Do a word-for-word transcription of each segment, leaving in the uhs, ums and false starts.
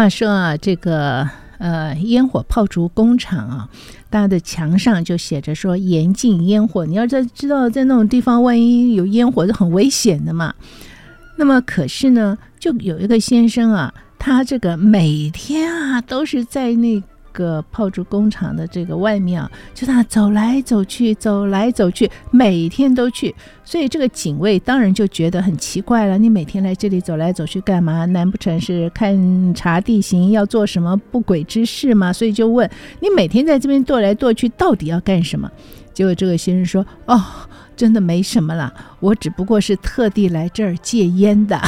话说啊，这个呃烟火炮竹工厂啊，大家的墙上就写着说严禁烟火。你要在知道在那种地方，万一有烟火是很危险的嘛。那么可是呢，就有一个先生啊，他这个每天啊都是在那个炮竹工厂的这个外面啊，就他走来走去走来走去，每天都去。所以这个警卫当然就觉得很奇怪了，你每天来这里走来走去干嘛？难不成是看察地形，要做什么不轨之事吗？所以就问你每天在这边踱来踱去到底要干什么？结果这个先生说，哦，真的没什么啦，我只不过是特地来这儿戒烟的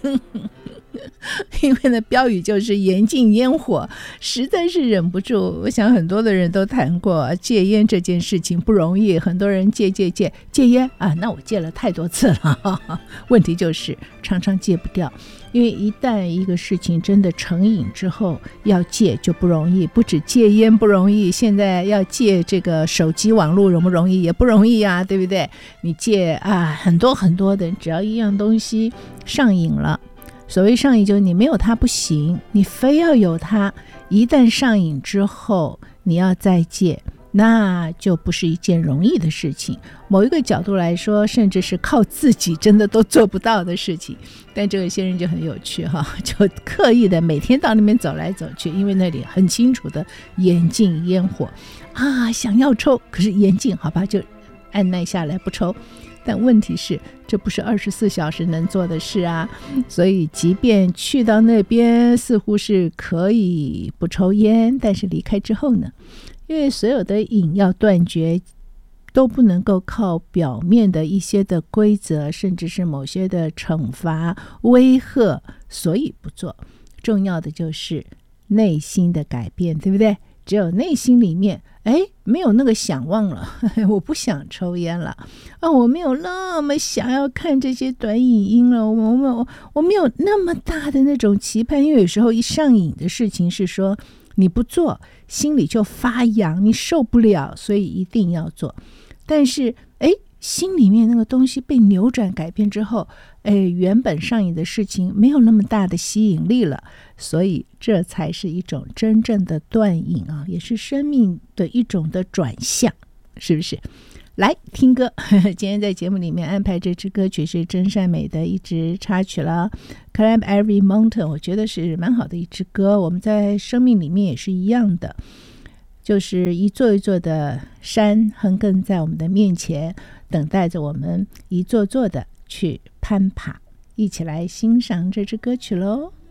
因为呢标语就是严禁烟火，实在是忍不住。我想很多的人都谈过戒烟这件事情不容易，很多人戒戒戒戒烟啊，那我戒了太多次了问题就是常常戒不掉，因为一旦一个事情真的成瘾之后，要戒就不容易。不止戒烟不容易，现在要戒这个手机网络容不容易？也不容易啊，对不对？你戒啊，很多很多的，只要一样东西上瘾了，所谓上瘾就是你没有它不行，你非要有它。一旦上瘾之后，你要再戒，那就不是一件容易的事情。某一个角度来说，甚至是靠自己真的都做不到的事情。但这个先生就很有趣哈，就刻意的每天到那边走来走去，因为那里很清楚的严禁烟火啊，想要抽，可是严禁，好吧，就按耐下来不抽。但问题是这不是二十四小时能做的事啊，所以即便去到那边似乎是可以不抽烟，但是离开之后呢，因为所有的瘾要断绝都不能够靠表面的一些的规则，甚至是某些的惩罚威吓，所以不做。重要的就是内心的改变，对不对？只有内心里面哎，没有那个想望了，我不想抽烟了啊，我没有那么想要看这些短影音了，我没有我没有那么大的那种期盼。因为有时候一上瘾的事情是说你不做心里就发痒，你受不了，所以一定要做。但是哎，心里面那个东西被扭转改变之后，哎，原本上瘾的事情没有那么大的吸引力了，所以这才是一种真正的断瘾啊，也是生命的一种的转向，是不是？来听歌，今天在节目里面安排这支歌曲是真善美的一支插曲了 Climb Every Mountain， 我觉得是蛮好的一支歌。我们在生命里面也是一样的，就是一座一座的山横亘在我们的面前，等待着我们一座座的去攀爬。一起来欣赏这支歌曲喽。